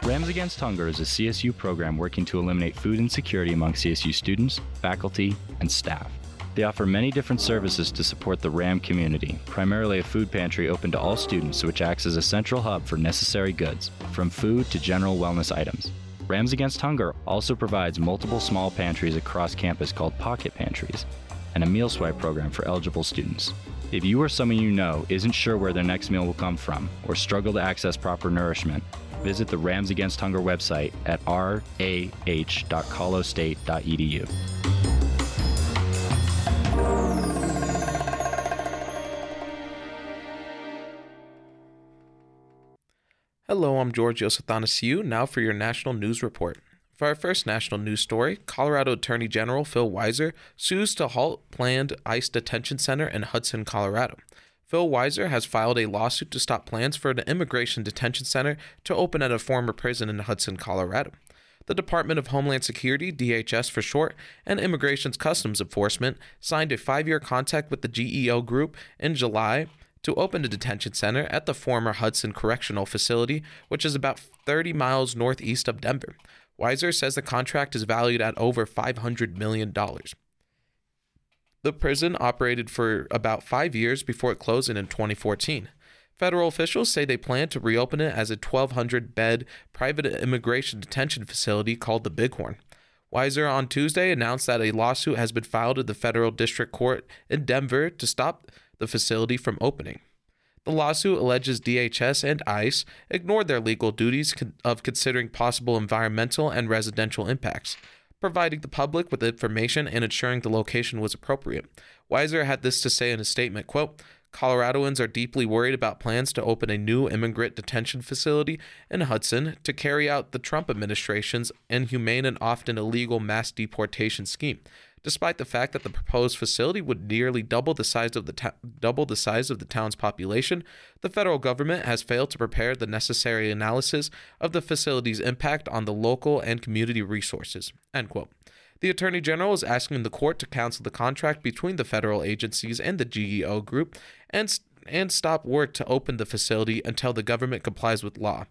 Rams Against Hunger is a CSU program working to eliminate food insecurity among CSU students, faculty, and staff. They offer many different services to support the RAM community, primarily a food pantry open to all students which acts as a central hub for necessary goods, from food to general wellness items. Rams Against Hunger also provides multiple small pantries across campus called pocket pantries, and a meal swipe program for eligible students. If you or someone you know isn't sure where their next meal will come from or struggle to access proper nourishment, visit the Rams Against Hunger website at rah.colostate.edu. Hello, I'm George Athanasiou, now for your national news report. For our first national news story, Colorado Attorney General Phil Weiser sues to halt planned ICE detention center in Hudson, Colorado. Phil Weiser has filed a lawsuit to stop plans for an immigration detention center to open at a former prison in Hudson, Colorado. The Department of Homeland Security, DHS for short, and Immigration's Customs Enforcement signed a 5-year contract with the GEO Group in July to open a detention center at the former Hudson Correctional Facility, which is about 30 miles northeast of Denver. Weiser says the contract is valued at over $500 million. The prison operated for about 5 years before it closed in 2014. Federal officials say they plan to reopen it as a 1,200-bed private immigration detention facility called the Bighorn. Weiser on Tuesday announced that a lawsuit has been filed at the federal district court in Denver to stop the facility from opening. The lawsuit alleges DHS and ICE ignored their legal duties of considering possible environmental and residential impacts, providing the public with information and ensuring the location was appropriate. Weiser had this to say in a statement, quote, "Coloradoans are deeply worried about plans to open a new immigrant detention facility in Hudson to carry out the Trump administration's inhumane and often illegal mass deportation scheme. Despite the fact that the proposed facility would nearly double the size of the town's population, the federal government has failed to prepare the necessary analysis of the facility's impact on the local and community resources." End quote. The Attorney General is asking the court to cancel the contract between the federal agencies and the GEO Group and stop work to open the facility until the government complies with the law,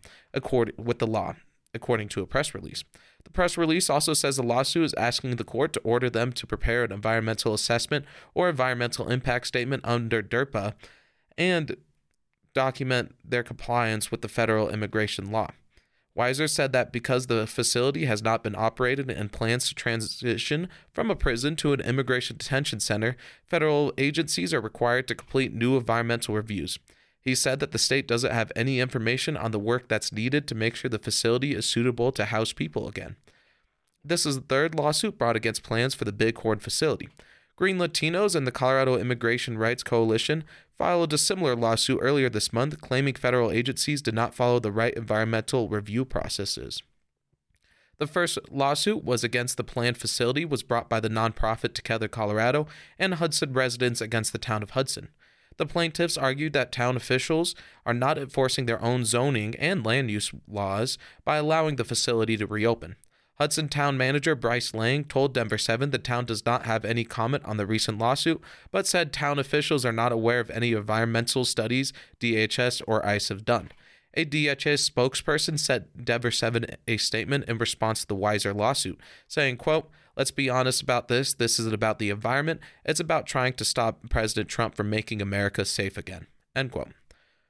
according to a press release. The press release also says the lawsuit is asking the court to order them to prepare an environmental assessment or environmental impact statement under DERPA and document their compliance with the federal immigration law. Weiser said that because the facility has not been operated and plans to transition from a prison to an immigration detention center, federal agencies are required to complete new environmental reviews. He said that the state doesn't have any information on the work that's needed to make sure the facility is suitable to house people again. This is the third lawsuit brought against plans for the Bighorn facility. Green Latinos and the Colorado Immigration Rights Coalition filed a similar lawsuit earlier this month, claiming federal agencies did not follow the right environmental review processes. The first lawsuit was against the planned facility was brought by the nonprofit Together Colorado and Hudson residents against the town of Hudson. The plaintiffs argued that town officials are not enforcing their own zoning and land use laws by allowing the facility to reopen. Hudson Town Manager Bryce Lang told Denver 7 the town does not have any comment on the recent lawsuit, but said town officials are not aware of any environmental studies DHS or ICE have done. A DHS spokesperson sent Denver 7 a statement in response to the Weiser lawsuit, saying, quote, "Let's be honest about this. This isn't about the environment. It's about trying to stop President Trump from making America safe again." End quote.